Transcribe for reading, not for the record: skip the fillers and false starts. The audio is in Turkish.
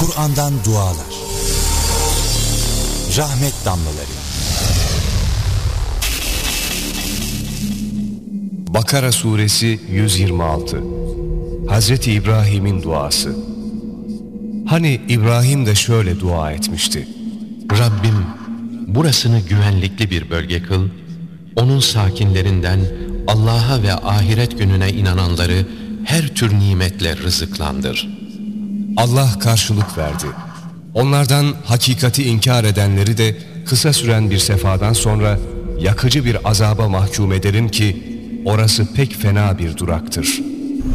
Kur'an'dan dualar, rahmet damlaları. Bakara suresi 126. Hazreti İbrahim'in duası. Hani İbrahim de şöyle dua etmişti: Rabbim, burasını güvenlikli bir bölge kıl, onun sakinlerinden Allah'a ve ahiret gününe inananları her tür nimetle rızıklandır. Allah karşılık verdi. Onlardan hakikati inkar edenleri de kısa süren bir sefadan sonra yakıcı bir azaba mahkum ederim ki orası pek fena bir duraktır.